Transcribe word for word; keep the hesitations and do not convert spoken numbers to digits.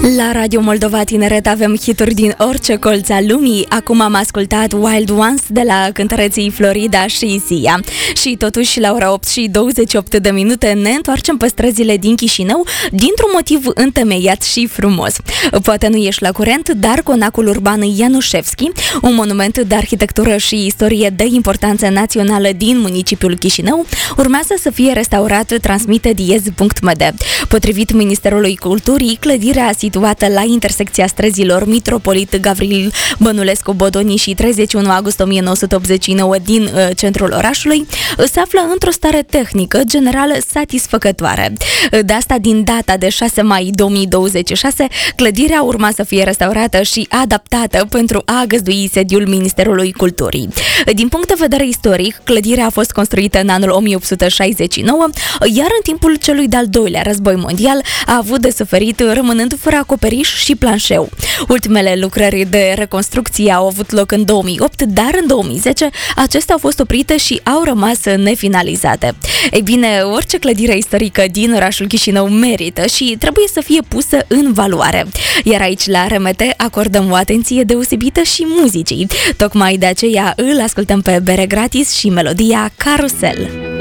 La Radio Moldova Tineret avem hituri din orice colț al lumii. Acum am ascultat Wild Ones de la cântăreții Florida și Sia. Și totuși, la ora opt și douăzeci și opt de minute, ne întoarcem pe străzile din Chișinău dintr-un motiv întemeiat și frumos. Poate nu ești la curent, dar conacul urban Ianușevski, un monument de arhitectură și istorie de importanță națională din municipiul Chișinău, urmează să fie restaurat, transmite diez punct m d. Potrivit Ministerului Culturii, clădirea situată la intersecția străzilor Mitropolit Gavril Bănulescu Bodoni și treizeci și unu august o mie nouă sute optzeci și nouă din uh, centrul orașului, se află într-o stare tehnică generală satisfăcătoare. De asta, din data de șase mai două mii douăzeci și șase, clădirea urma să fie restaurată și adaptată pentru a găzdui sediul Ministerului Culturii. Din punct de vedere istoric, clădirea a fost construită în anul o mie opt sute șaizeci și nouă, iar în timpul celui de-al doilea război mondial a avut de suferit, rămânând fără acoperiș și planșeu. Ultimele lucrări de reconstrucție au avut loc în două mii opt, dar în două mii zece acestea au fost oprite și au rămas nefinalizate. Ei bine, orice clădire istorică din orașul Chișinău merită și trebuie să fie pusă în valoare. Iar aici, la R M T, acordăm o atenție deosebită și muzicii. Tocmai de aceea îl ascultăm pe Bere Gratis și melodia Carusel.